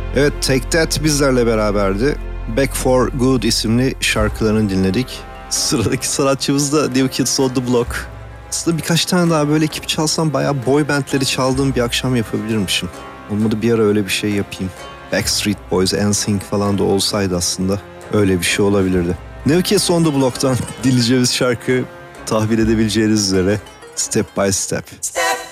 Evet, Take That bizlerle beraberdi. Back for Good isimli şarkılarını dinledik. Sıradaki sanatçımız da New Kids on the Block. Aslında birkaç tane daha böyle ekip çalsam bayağı boy bandleri çaldığım bir akşam yapabilirmişim. Olmadı bir ara öyle bir şey yapayım. Backstreet Boys, NSYNC falan da olsaydı aslında öyle bir şey olabilirdi. New Kids on the Block'tan dinleyeceğimiz şarkı tahmin edebileceğiniz üzere Step by Step.